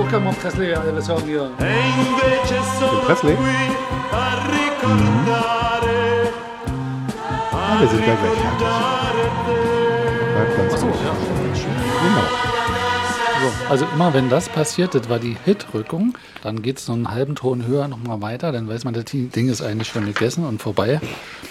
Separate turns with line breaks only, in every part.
tocchiamo Presley alle Song hier.
Den Presley? Ah, wir sind ja gleich fertig. Bleibt ganz
Achso,
ruhig.
ja.
Genau.
So, also immer wenn das passiert, das war die Hitrückung, dann geht es noch einen halben Ton höher nochmal weiter, dann weiß man, das Ding ist eigentlich schon gegessen und vorbei.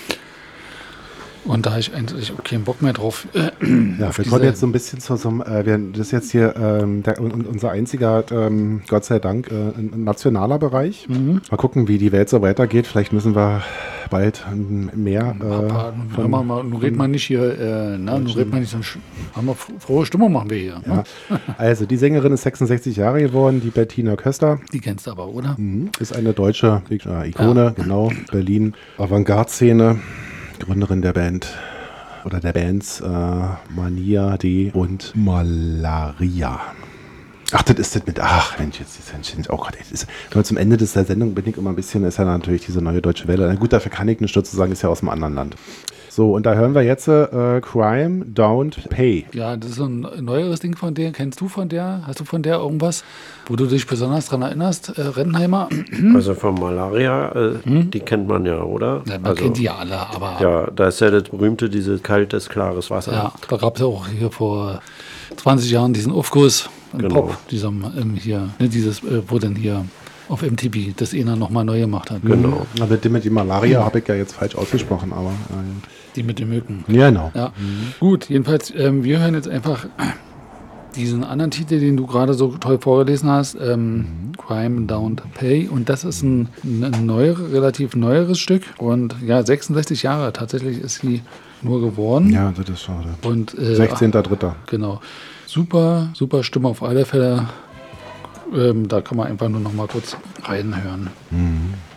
Und da habe ich eigentlich auch keinen Bock mehr drauf.
Ja, wir kommen jetzt so ein bisschen zu so einem, das ist jetzt hier unser einziger, Gott sei Dank, nationaler Bereich. Mal gucken, wie die Welt so weitergeht. Vielleicht müssen wir bald mehr
nun redet man nicht hier, nun redet man nicht so haben wir frohe Stimmung machen wir hier.
Ja. Also die Sängerin ist 66 Jahre geworden, die Bettina Köster.
Die kennst du aber, oder?
Ist eine deutsche Ikone, genau, Berlin, Avantgarde-Szene. Gründerin der Band oder der Bands Mania D und Malaria. Ach, das ist das mit, Mensch, oh Gott, zum Ende der Sendung bin ich immer ein bisschen, ist ja natürlich diese neue Deutsche Welle. Na gut, dafür kann ich nicht sozusagen, ist ja aus einem anderen Land. So, und da hören wir jetzt Crime Don't Pay.
Ja, das ist so ein neueres Ding von der. Kennst du von der? Hast du von der irgendwas, wo du dich besonders dran erinnerst? Rentenheimer?
Also von Malaria, die kennt man ja, oder?
Ja, man kennt die ja alle, aber...
Ja, da ist ja das berühmte, dieses kaltes, klares Wasser.
Ja, da gab es ja auch hier vor 20 Jahren diesen Aufguss im
Genau.
Pop, diesem hier, ne, dieses, wo dann hier auf MTV das einer nochmal neu gemacht hat.
Genau.
Aber die mit die Malaria habe ich ja jetzt falsch ausgesprochen, aber...
Die mit den Mücken.
Ja, genau.
Ja. Gut, jedenfalls, wir hören jetzt einfach diesen anderen Titel, den du gerade so toll vorgelesen hast, Crime Don't Pay. Und das ist ein relativ neueres Stück. Und ja, 66 Jahre tatsächlich ist sie nur geworden.
Ja, das ist schade.
Und
16.3.
Genau. Super, super Stimme auf alle Fälle. Da kann man einfach nur noch mal kurz reinhören.